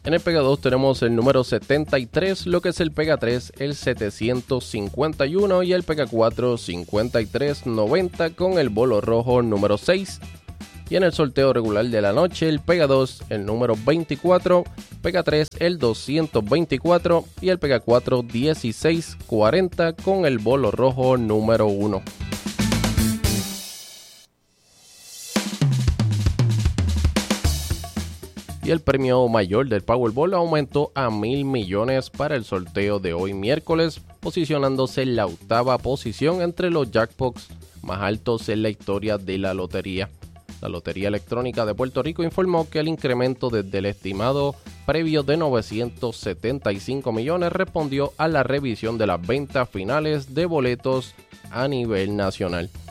En el Pega 2 tenemos el número 73, lo que es el Pega 3, el 751 y el Pega 4, 5390 con el bolo rojo número 6. Y en el sorteo regular de la noche, el Pega 2, el número 24, Pega 3, el 224 y el Pega 4, 1640 con el bolo rojo número 1. Y el premio mayor del Powerball aumentó a $1,000 millones para el sorteo de hoy miércoles, posicionándose en la octava posición entre los jackpots más altos en la historia de la lotería. La Lotería Electrónica de Puerto Rico informó que el incremento desde el estimado previo de 975 millones respondió a la revisión de las ventas finales de boletos a nivel nacional.